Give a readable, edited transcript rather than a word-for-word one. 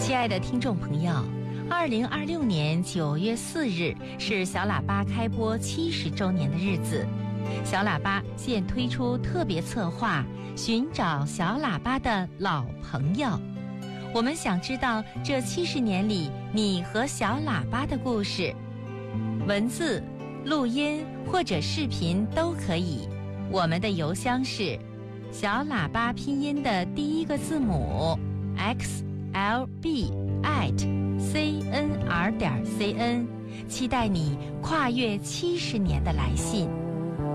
亲爱的听众朋友，2026年9月4日是小喇叭开播70周年的日子。小喇叭现推出特别策划，寻找小喇叭的老朋友。我们想知道这70年里你和小喇叭的故事，文字、录音或者视频都可以。我们的邮箱是小喇叭拼音的第一个字母 xlb@cnr.cn， 期待你跨越70年的来信。